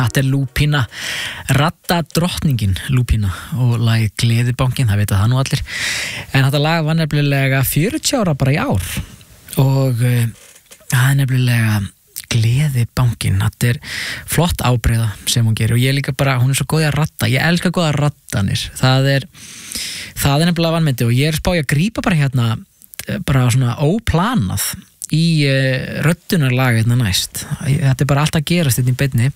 Þetta Lúpína, raddadrottningin Lúpína og lagið Gleðibankinn, það veit það nú allir. En þetta lag var nefnilega 40 ára bara í ár og það er nefnilega Gleðibankinn. Þetta flott ábreiða sem hún gerir og ég líka bara, hún svo góð í að radda. Ég elska góða raddanir. Það er nefnilega vanmyndi og ég spáði að grípa bara hérna, bara svona óplanað í röddunarlag hérna næst. Þetta bara allt að gerast hérna í beinni.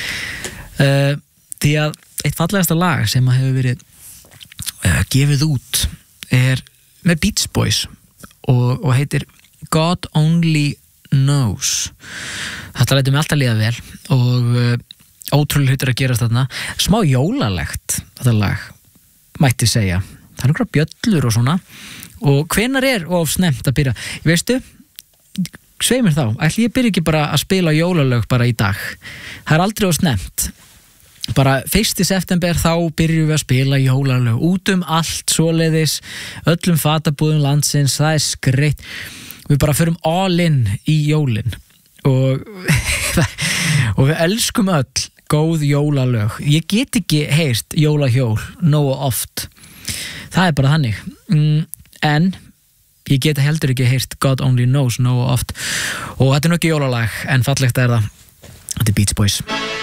Því að eitt fallegasta lag sem hefur verið gefið út með Beach Boys og heitir God Only Knows. Þetta lætur mig alltaf líða vel og ótrúlega hlutir að gerast þarna. Smá jólalegt þetta lag, mætti segja. Það nokkra bjöllur og svona og hvenær of snemmt að byrja? Veistu, svei mér þá, ætli ég byrja ekki bara að spila jólalög bara í dag. Það aldrei of snemmt. Bara 1. september þá byrjum við að spila jólalög út allt svoleiðis, öllum fatabúðum landsins, það skreytt. Við bara förum all in í jólin og við elskum öll góð jólalög. Ég get ekki heyrt jólahjól nógu oft. Það bara þannig. En ég get heldur ekki heyrt God Only Knows nógu oft og þetta nú ekki jólalag en fallegt það. Þetta Beach Boys.